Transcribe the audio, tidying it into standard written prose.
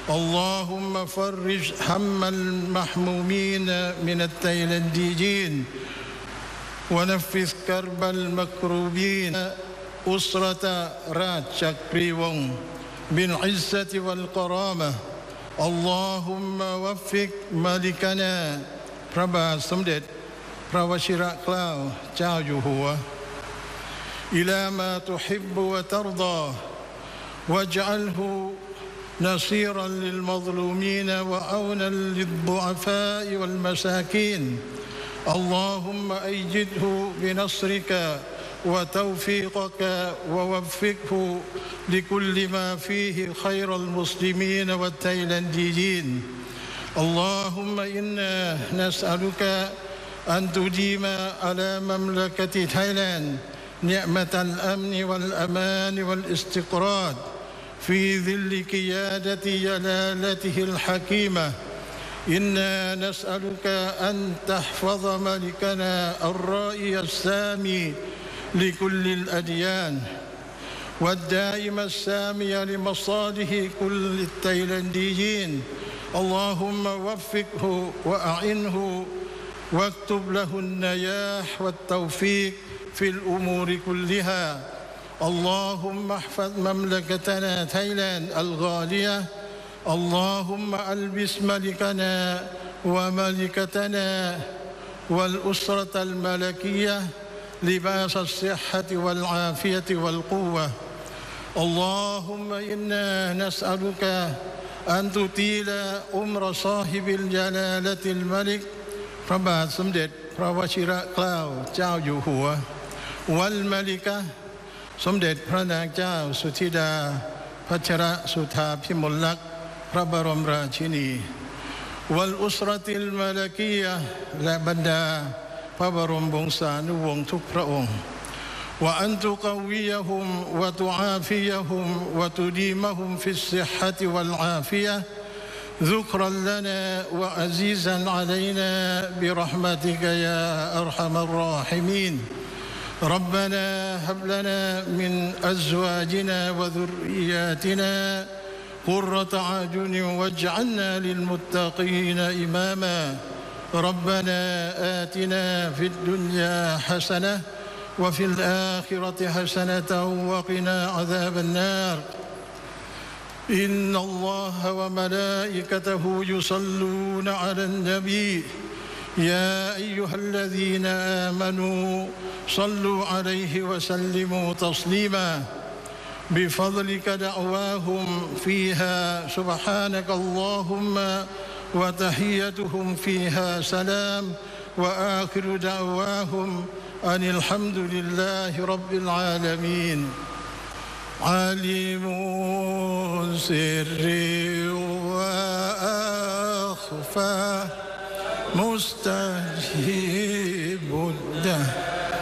اللهم فرج هم المحمومين من التايلانديين ونفذ كرب المكروبين أسرة راج شكريوong بالعزة والكرامة اللهم وفق ملكنا พระบาทสมเด็จพระวชิรเกล้าเจ้าอยู่หัว إلى ما تحب وترضى واجعله نصيرا للمظلومين وعونا للضعفاء والمساكين اللهم أيده بنصرك وتوفيقك ووفقه لكل ما فيه خير المسلمين والتايلانديين اللهم إنا نسألك أن تديم على مملكة تايلاند نعمة الأمن والأمان والاستقرار في ظل قيادة جلالته الحكيمة إنا نسألك أن تحفظ ملكنا الرائي السامي لكل الأديان والدائم السامي لمصالح كل التايلانديين اللهم وفقه وأعنه واكتب له النجاح والتوفيق في الأمور كلها اللهم احفظ مملكتنا تايلاند الغالية اللهم ألبس ملكنا وملكتنا والأسرة الملكية لباس الصحة والعافية والقوة اللهم إنا نسألك أن تطيل عمر صاحب الجلالة الملك พระบาทสมเด็จพระวชิรเกล้าเจ้าอยู่หัววัลมลิกะสมเด็จพระนางเจ้าสุธิดาพัชรสุธาพิมลลักษณ์พระบรมราชินีวัลอุสรติลมลกียะและบรรดาพระบรมวงศานุวงศ์ทุกพระองค์ว่าอันตุกวียะฮุมวะตุอาฟิยะฮุมวะตุดีมะฮุมฟิสซิฮะติวัลอาฟิยะذكرا لنا وعزيزا علينا برحمتك يا أرحم الراحمين ربنا هب لنا من أزواجنا وذرياتنا قرة أعين واجعلنا للمتقين إماما ربنا آتنا في الدنيا حسنة وفي الآخرة حسنة وقنا عذاب النار إن الله وملائكته يصلون على النبي يا أيها الذين آمنوا صلوا عليه وسلموا تسليما بفضلك دعواهم فيها سبحانك اللهم وتحيتهم فيها سلام وآخر دعواهم أن الحمد لله رب العالمين عليم سري وأخفى مستجيب الدهر